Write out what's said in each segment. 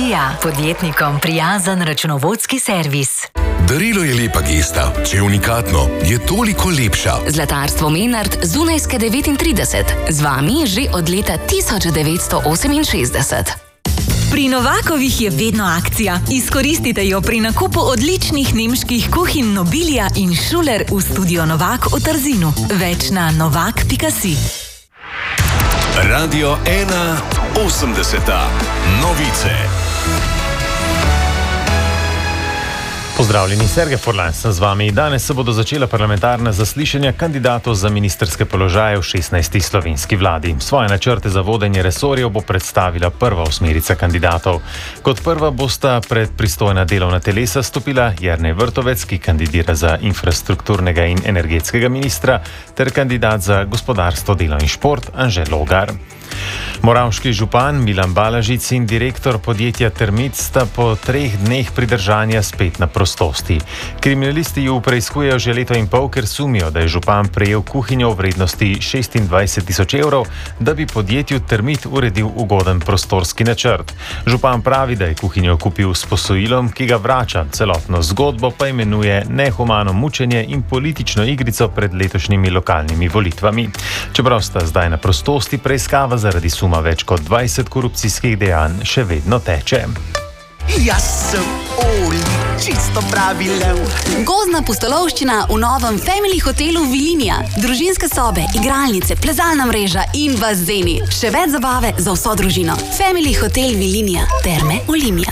Dija, podjetnikom prijazen računovodski servis. Darilo je lepa gesta, če je unikatno, je toliko lepša. Zlatarstvo Menard, Zunajske 39. Z vami že od leta 1968. Pri Novakovih je vedno akcija. Izkoristite jo pri nakupu odličnih nemških kuhinj Nobilia in Schuler v studio Novak v Trzinu. Več na novak.si. Radio 1 80. Novice. Pozdravljeni, Sergej Furlan sem z vami. Danes se bodo začela parlamentarna zaslišanja kandidatov za ministrske položaje v 16. slovenski vladi. Svoje načrte za vodenje resorjev bo predstavila prva osmerica kandidatov. Kot prva bosta pred pristojna delovna telesa stopila Jernej Vrtovec, ki kandidira za infrastrukturnega in energetskega ministra, ter kandidat za gospodarstvo, delo in šport Anže Logar. Moravški župan Milan Balažic in direktor podjetja Termit sta po 3 dneh pridržanja spet na prostosti. Kriminalisti ju preiskujejo že leto in pol, ker sumijo, da je župan prejel kuhinjo v vrednosti 26.000 evrov, da bi podjetju Termit uredil ugoden prostorski načrt. Župan pravi, da je kuhinjo kupil s posojilom, ki ga vrača. Celotno zgodbo pa imenuje nehumano mučenje in politično igrico pred letošnjimi lokalnimi volitvami. Čeprav sta zdaj na prostosti, preiskava zaradi suma več kot 20 korupcijskih dejanj še vedno teče. Jaz sem Oli, čisto pravi lev. Gozdna pustolovščina v novem Family hotelu Vilinija. Družinske sobe, igralnice, plezalna mreža in bazeni. Še več zabave za vso družino. Family hotel Vilinija. Terme Olimia.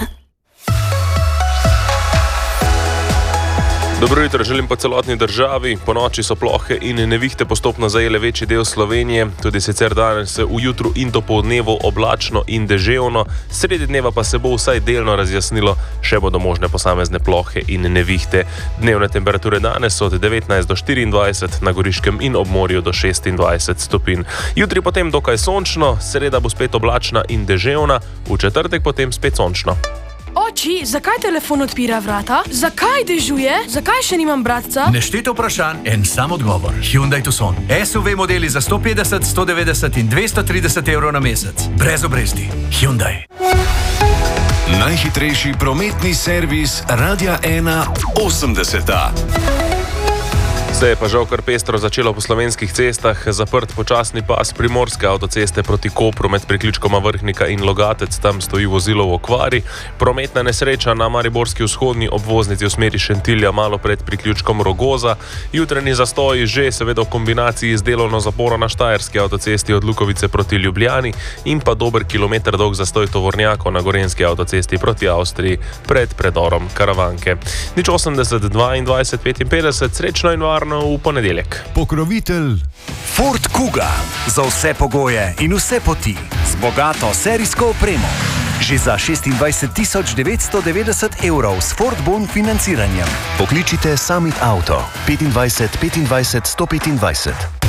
Dobro jutro, želim po celotni državi. Po noči so plohe in nevihte postopno zajele večji del Slovenije. Tudi sicer danes v jutru in dopoldnevu oblačno in deževno. Sredi dneva pa se bo vsaj delno razjasnilo, še bodo možne posamezne plohe in nevihte. Dnevne temperature danes so od 19 do 24, na Goriškem in ob morju do 26 stopinj. Jutri potem dokaj sončno, sreda bo spet oblačna in deževna, v četrtek potem spet sončno. Oči, zakaj telefon odpira vrata? Zakaj dežuje? Zakaj še nimam bratca? Nešteto vprašanj, en sam odgovor. Hyundai Tucson. SUV modeli za 150, 190 in 230 evrov na mesec. Brez obresti. Hyundai. Najhitrejši prometni servis Radia 1 80. Se je pa žal kar pestro začelo po slovenskih cestah. Zaprt počasni pas primorske avtoceste proti Kopru med priključkoma Vrhnika in Logatec, tam stoji vozilo v okvari. Prometna nesreča na mariborski vzhodni obvoznici v smeri Šentilja malo pred priključkom Rogoza. Jutranji zastoji že seveda v kombinaciji z delovno zaporo na Štajerski avtocesti od Lukovice proti Ljubljani in pa dober kilometer dolg zastoj tovornjakov na Gorenjski avtocesti proti Avstriji pred predorom Karavanke. 080 22 55, srečno in varno v ponedeljek. Pokrovitelj Ford Kuga. Za vse pogoje in vse poti. Z bogato serijsko opremo. Že za 26.990 evrov s Ford Bon financiranjem. Pokličite Summit Auto 25 25 125.